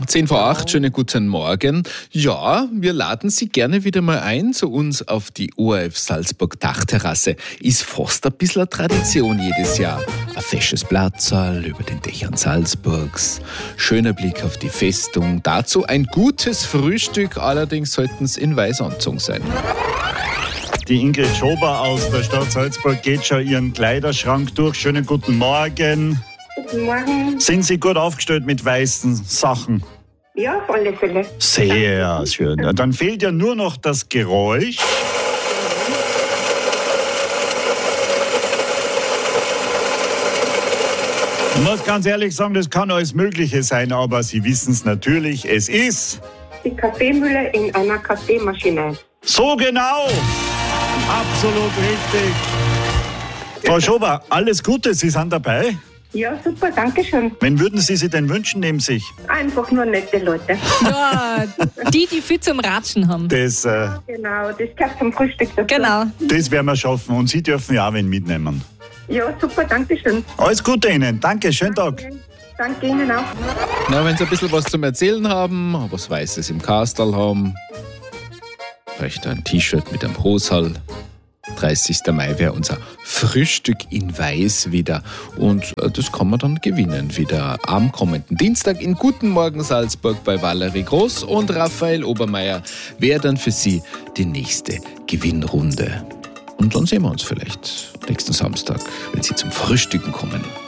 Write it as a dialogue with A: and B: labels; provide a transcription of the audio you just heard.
A: 10 vor 8, schönen guten Morgen. Ja, wir laden Sie gerne wieder mal ein zu uns auf die ORF Salzburg Dachterrasse. Ist fast ein bisschen eine Tradition jedes Jahr. Ein fesches Platzsaal über den Dächern Salzburgs, schöner Blick auf die Festung. Dazu ein gutes Frühstück, allerdings sollten es in Weißanzug sein.
B: Die Ingrid Schober aus der Stadt Salzburg geht schon ihren Kleiderschrank durch. Schönen guten Morgen.
C: Guten Morgen.
B: Sind Sie gut aufgestellt mit weißen Sachen?
C: Ja, auf alle Fälle.
B: Sehr schön. Dann fehlt ja nur noch das Geräusch. Ich muss ganz ehrlich sagen, das kann alles Mögliche sein, aber Sie wissen es natürlich, es ist
C: Die Kaffeemühle in einer Kaffeemaschine.
B: so genau. Absolut richtig. Frau Schober, alles Gute, Sie sind dabei.
C: Ja, super, danke schön.
B: Wen würden Sie sich denn wünschen neben sich?
C: Einfach nur nette Leute.
D: Ja, die viel zum Ratschen haben.
B: Das
C: Genau, das gehört zum Frühstück dazu.
D: Genau.
B: werden wir schaffen und Sie dürfen ja auch wen mitnehmen.
C: Ja, super, danke schön.
B: Alles Gute Ihnen, danke, schönen Tag.
C: Danke Ihnen auch.
A: Na, wenn Sie ein bisschen was zum Erzählen haben, was Weißes im Kastal haben, vielleicht ein T-Shirt mit einem Hosal. 30. Mai wäre unser Frühstück in Weiß wieder. Und das kann man dann gewinnen wieder am kommenden Dienstag in Guten Morgen Salzburg bei Valerie Groß und Raphael Obermeier wäre dann für Sie die nächste Gewinnrunde. Und dann sehen wir uns vielleicht nächsten Samstag, wenn Sie zum Frühstücken kommen.